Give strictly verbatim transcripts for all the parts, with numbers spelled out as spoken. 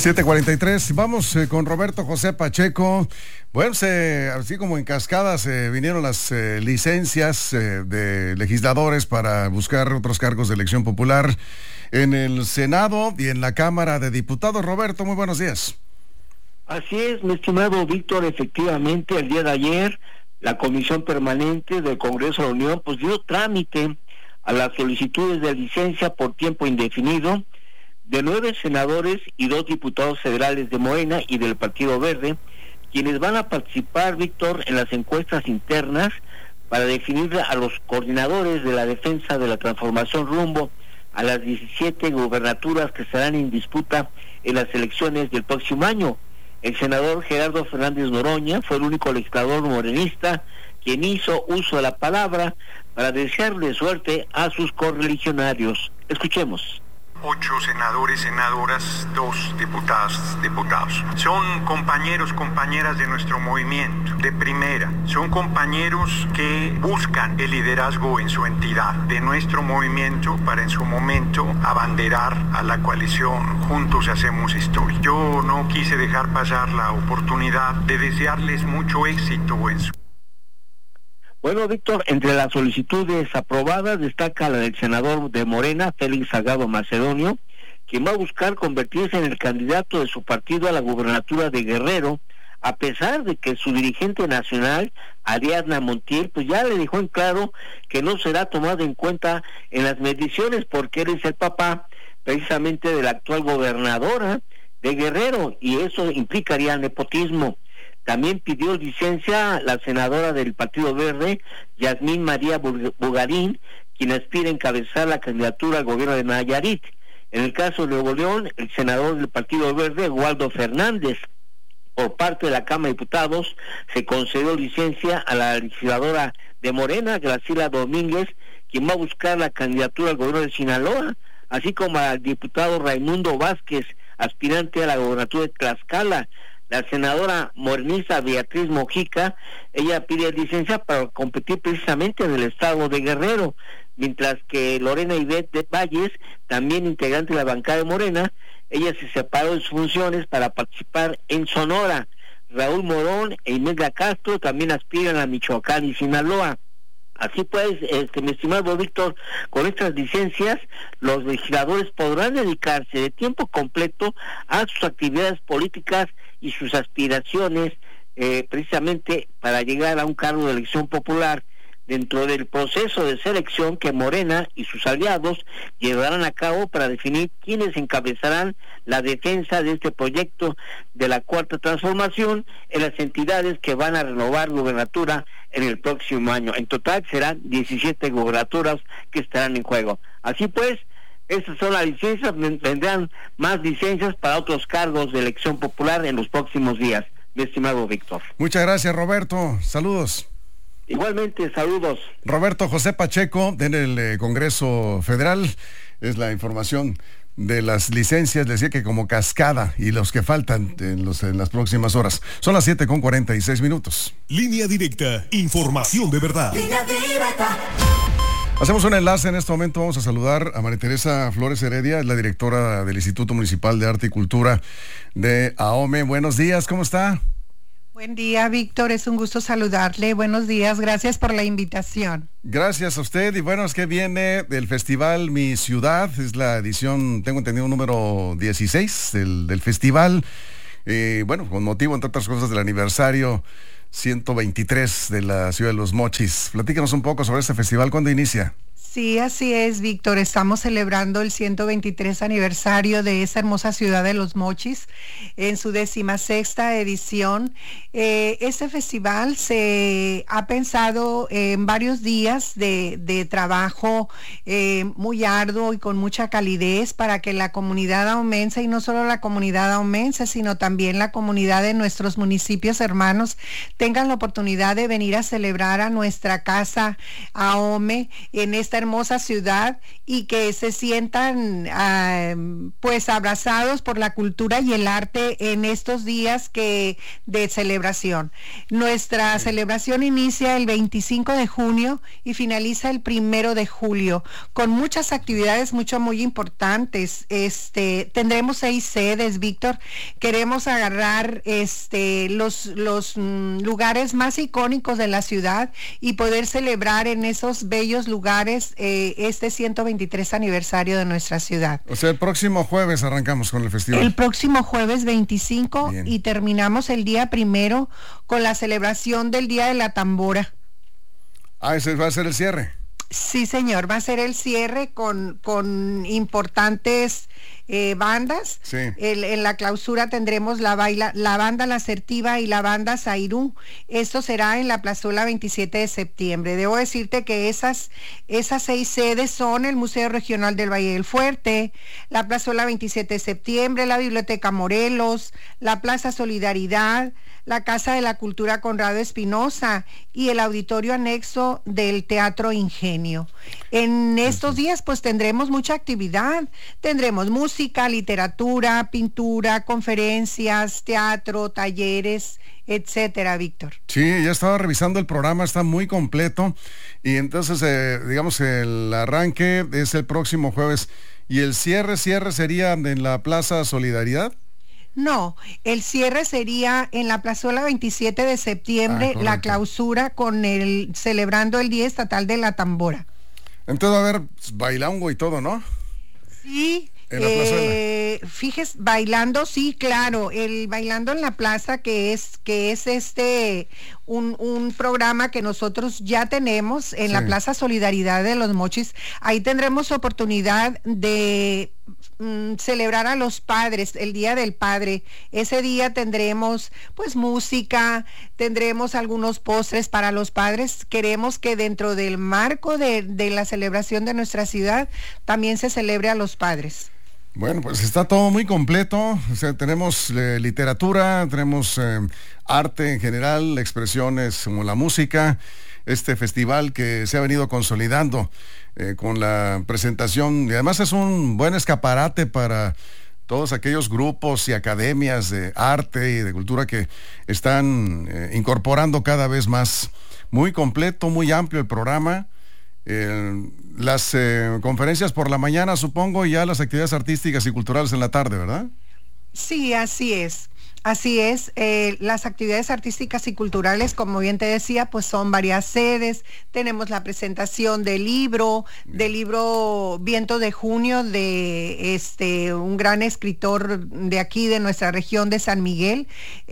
siete cuarenta y tres, vamos eh, con Roberto José Pacheco. Bueno, se, así como en cascadas eh, vinieron las eh, licencias eh, de legisladores para buscar otros cargos de elección popular en el Senado y en la Cámara de Diputados. Roberto, muy buenos días. Así es, mi estimado Víctor, efectivamente, el día de ayer la Comisión Permanente del Congreso de la Unión pues dio trámite a las solicitudes de licencia por tiempo indefinido de nueve senadores y dos diputados federales de Morena y del Partido Verde, quienes van a participar, Víctor, en las encuestas internas para definir a los coordinadores de la defensa de la transformación rumbo a las diecisiete gubernaturas que estarán en disputa en las elecciones del próximo año. El senador Gerardo Fernández Noroña fue el único legislador morenista quien hizo uso de la palabra para desearle suerte a sus correligionarios. Escuchemos. Ocho senadores, senadoras, dos diputadas, diputados. Son compañeros, compañeras de nuestro movimiento, de primera. Son compañeros que buscan el liderazgo en su entidad, de nuestro movimiento, para en su momento abanderar a la coalición Juntos Hacemos Historia. Yo no quise dejar pasar la oportunidad de desearles mucho éxito en su... Bueno, Víctor, entre las solicitudes aprobadas destaca la del senador de Morena, Félix Salgado Macedonio, quien va a buscar convertirse en el candidato de su partido a la gubernatura de Guerrero, a pesar de que su dirigente nacional, Ariadna Montiel, pues ya le dejó en claro que no será tomado en cuenta en las mediciones porque él es el papá precisamente de la actual gobernadora de Guerrero, y eso implicaría nepotismo. También pidió licencia la senadora del Partido Verde, Yasmín María Bugarín, quien aspira a encabezar la candidatura al gobierno de Nayarit. En el caso de Nuevo León, el senador del Partido Verde, Waldo Fernández. Por parte de la Cámara de Diputados, se concedió licencia a la legisladora de Morena, Graciela Domínguez, quien va a buscar la candidatura al gobierno de Sinaloa, así como al diputado Raimundo Vázquez, aspirante a la gobernatura de Tlaxcala. La senadora morenista Beatriz Mojica, ella pide licencia para competir precisamente en el estado de Guerrero, mientras que Lorena Ivette de Valles, también integrante de la bancada de Morena, ella se separó de sus funciones para participar en Sonora. Raúl Morón e Imelda Castro también aspiran a Michoacán y Sinaloa. Así pues, este, mi estimado Víctor, con estas licencias, los legisladores podrán dedicarse de tiempo completo a sus actividades políticas y sus aspiraciones, eh, precisamente para llegar a un cargo de elección popular dentro del proceso de selección que Morena y sus aliados llevarán a cabo para definir quiénes encabezarán la defensa de este proyecto de la Cuarta Transformación en las entidades que van a renovar gubernatura en el próximo año. En total serán diecisiete gubernaturas que estarán en juego. Así pues, estas son las licencias, vendrán más licencias para otros cargos de elección popular en los próximos días, mi estimado Víctor. Muchas gracias, Roberto. Saludos. Igualmente, saludos. Roberto José Pacheco, en el eh, Congreso Federal, es la información de las licencias, decía que como cascada, y los que faltan en, los, en las próximas horas. Son las siete con cuarenta y seis minutos. Línea directa, información de verdad. Línea directa. Hacemos un enlace en este momento, vamos a saludar a María Teresa Flores Heredia, es la directora del Instituto Municipal de Arte y Cultura de AOME. Buenos días, ¿cómo está? Buen día, Víctor, es un gusto saludarle. Buenos días, gracias por la invitación. Gracias a usted, y bueno, es que viene del Festival Mi Ciudad, es la edición, tengo entendido, número dieciséis del, del festival, eh, bueno, con motivo, entre otras cosas, del aniversario ciento veintitrés de la ciudad de Los Mochis. Platícanos un poco sobre este festival, ¿cuándo inicia? Sí, así es, Víctor. Estamos celebrando el ciento veintitrés aniversario de esa hermosa ciudad de Los Mochis en su decimasexta edición. Eh, este festival se ha pensado en varios días de, de trabajo eh, muy arduo y con mucha calidez para que la comunidad aomense, y no solo la comunidad aomense, sino también la comunidad de nuestros municipios hermanos, tengan la oportunidad de venir a celebrar a nuestra casa AOME en esta hermosa ciudad y que se sientan uh, pues abrazados por la cultura y el arte en estos días que de celebración. Nuestra sí. celebración inicia el veinticinco de junio y finaliza el primero de julio con muchas actividades mucho muy importantes. Este tendremos seis sedes, Víctor. Queremos agarrar este los los mm, lugares más icónicos de la ciudad y poder celebrar en esos bellos lugares eh, este ciento veintitrés aniversario de nuestra ciudad. O sea, el próximo jueves arrancamos con el festival. El próximo jueves veinticinco. Bien. Y terminamos el día primero con la celebración del Día de la Tambora. Ah, ese va a ser el cierre. Sí, señor, va a ser el cierre con, con importantes eh, bandas. Sí. El, en la clausura tendremos la, baila, la banda La Asertiva y la banda Zairú. Esto será en la plazuela veintisiete de septiembre. Debo decirte que esas, esas seis sedes son el Museo Regional del Valle del Fuerte, la plazuela veintisiete de septiembre, la Biblioteca Morelos, la Plaza Solidaridad, la Casa de la Cultura Conrado Espinosa y el auditorio anexo del Teatro Ingenio. En estos días pues tendremos mucha actividad, tendremos música, literatura, pintura, conferencias, teatro, talleres, etcétera, Víctor. Sí, ya estaba revisando el programa, está muy completo y entonces eh, digamos el arranque es el próximo jueves y el cierre, cierre sería en la Plaza Solidaridad. No, el cierre sería en la plazuela veintisiete de septiembre, ah, la clausura con el celebrando el Día Estatal de la Tambora. Entonces va a haber bailongo y todo, ¿no? Sí. Eh, fíjese, bailando, sí, claro, el bailando en la plaza que es que es este un, un programa que nosotros ya tenemos en sí. la Plaza Solidaridad de los Mochis. Ahí tendremos oportunidad de mm, celebrar a los padres, el Día del Padre. Ese día tendremos pues música, tendremos algunos postres para los padres. Queremos que dentro del marco de, de la celebración de nuestra ciudad también se celebre a los padres. Bueno, pues está todo muy completo, o sea, tenemos eh, literatura, tenemos eh, arte en general, expresiones como la música, este festival que se ha venido consolidando eh, con la presentación y además es un buen escaparate para todos aquellos grupos y academias de arte y de cultura que están eh, incorporando cada vez más. Muy completo, muy amplio el programa. Eh, las eh, conferencias por la mañana, supongo, y ya las actividades artísticas y culturales en la tarde, ¿verdad? Sí, así es. Así es, eh, las actividades artísticas y culturales, como bien te decía, pues son varias sedes. Tenemos la presentación del libro, del libro Viento de Junio, de este un gran escritor de aquí, de nuestra región de San Miguel,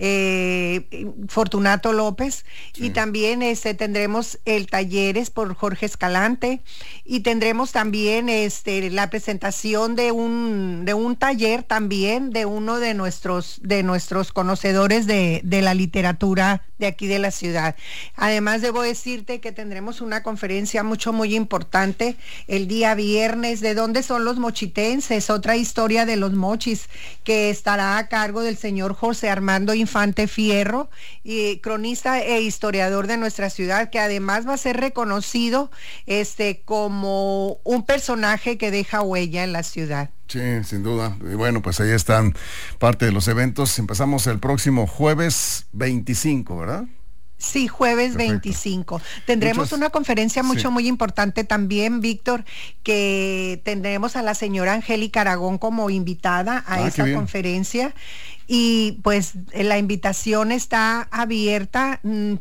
eh, Fortunato López. Sí. Y también este, tendremos el Talleres por Jorge Escalante y tendremos también este, la presentación de un, de un taller también de uno de nuestros, de nuestros conocedores de, de la literatura de aquí de la ciudad. Además debo decirte que tendremos una conferencia mucho muy importante el día viernes de dónde son los mochitenses, otra historia de los mochis, que estará a cargo del señor José Armando Infante Fierro, y cronista e historiador de nuestra ciudad, que además va a ser reconocido este como un personaje que deja huella en la ciudad. Sí, sin duda. Y bueno, pues ahí están parte de los eventos. Empezamos el próximo jueves veinticinco, ¿verdad? Sí, jueves Perfecto. veinticinco. Tendremos Muchas... una conferencia mucho, sí. muy importante también, Víctor, que tendremos a la señora Angélica Aragón como invitada a ah, esa conferencia. Y pues la invitación está abierta mmm,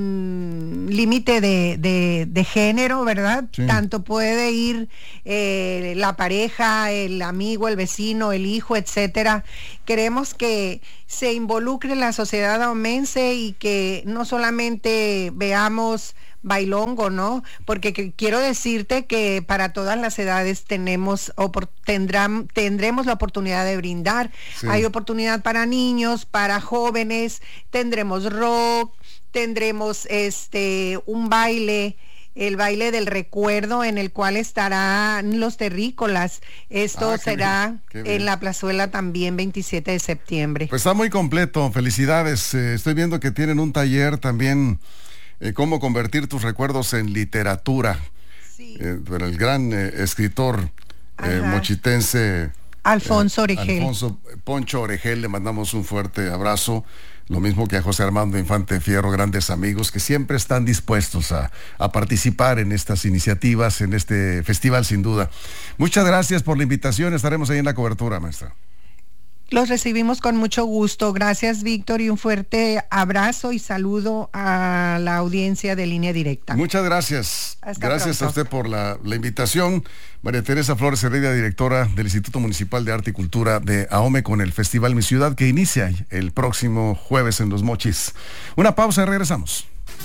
sin límite de, de, de género, ¿verdad? Sí. Tanto puede ir eh, la pareja, el amigo, el vecino, el hijo, etcétera. Queremos que se involucre la sociedad aumense y que no solamente veamos bailongo, ¿no? Porque que, quiero decirte que para todas las edades tenemos opor, tendrán, tendremos la oportunidad de brindar. Sí. Hay oportunidad para niños, para jóvenes, tendremos rock, tendremos este un baile, el baile del recuerdo en el cual estarán los terrícolas. Esto ah, será bien, bien. en la plazuela también veintisiete de septiembre. Pues está muy completo, felicidades. Eh, estoy viendo que tienen un taller también. Eh, cómo convertir tus recuerdos en literatura. Sí. Sí. Eh, pero el gran eh, escritor eh, mochitense Alfonso Oregel. Eh, Alfonso Poncho Oregel, le mandamos un fuerte abrazo. Lo mismo que a José Armando Infante Fierro, grandes amigos que siempre están dispuestos a, a participar en estas iniciativas, en este festival sin duda. Muchas gracias por la invitación, estaremos ahí en la cobertura, maestra. Los recibimos con mucho gusto. Gracias, Víctor, y un fuerte abrazo y saludo a la audiencia de Línea Directa. Muchas gracias. Hasta gracias pronto. a usted por la, la invitación. María Teresa Flores Heredia, directora del Instituto Municipal de Arte y Cultura de AOME, con el Festival Mi Ciudad, que inicia el próximo jueves en Los Mochis. Una pausa y regresamos.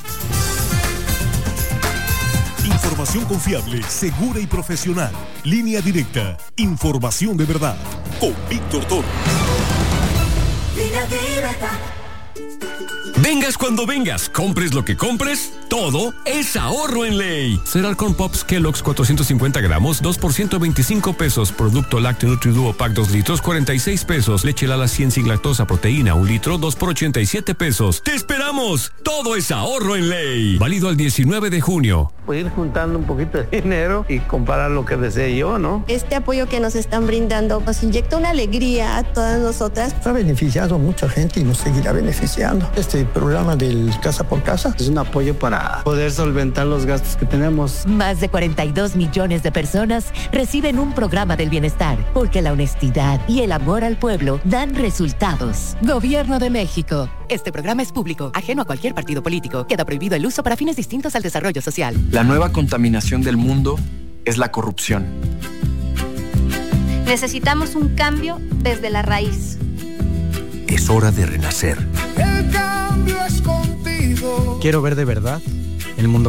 Información confiable, segura y profesional. Línea Directa. Información de verdad. Con Víctor Toro. Línea Directa. Vengas cuando vengas, compres lo que compres, todo es ahorro en ley. Cereal Corn Pops Kellogg's cuatrocientos cincuenta gramos, dos por ciento veinticinco pesos. Producto lácteo Nutriduo Pack dos litros, cuarenta y seis pesos. Leche Lala cien sin lactosa proteína, un litro, dos por ochenta y siete pesos. ¡Te esperamos! Todo es ahorro en ley. Válido al diecinueve de junio. Voy a ir juntando un poquito de dinero y comprar lo que desee yo, ¿no? Este apoyo que nos están brindando nos inyecta una alegría a todas nosotras. Ha beneficiado a mucha gente y nos seguirá beneficiando. Este programa del Casa por Casa es un apoyo para poder solventar los gastos que tenemos. Más de cuarenta y dos millones de personas reciben un programa del bienestar, porque la honestidad y el amor al pueblo dan resultados. Gobierno de México. Este programa es público, ajeno a cualquier partido político. Queda prohibido el uso para fines distintos al desarrollo social. La nueva contaminación del mundo es la corrupción. Necesitamos un cambio desde la raíz. Es hora de renacer. El cambio es contigo. Quiero ver de verdad el mundo